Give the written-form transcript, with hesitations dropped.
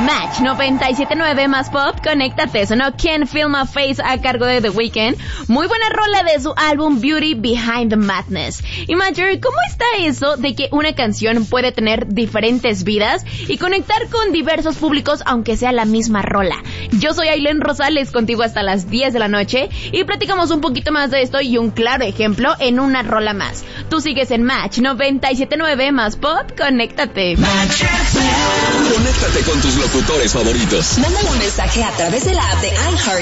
Match 97.9 más pop, conéctate, sonó Can't Feel My Face a cargo de The Weeknd. Muy buena rola de su álbum Beauty Behind the Madness. Y Major, ¿cómo está eso de que una canción puede tener diferentes vidas y conectar con diversos públicos aunque sea la misma rola? Yo soy Aileen Rosales, contigo hasta las 10 de la noche y platicamos un poquito más de esto y un claro ejemplo en una rola más. Tú sigues en Match 97.9 más pop, conéctate. Conéctate con tus locutores favoritos. Mándale un mensaje a través de la app de iHeart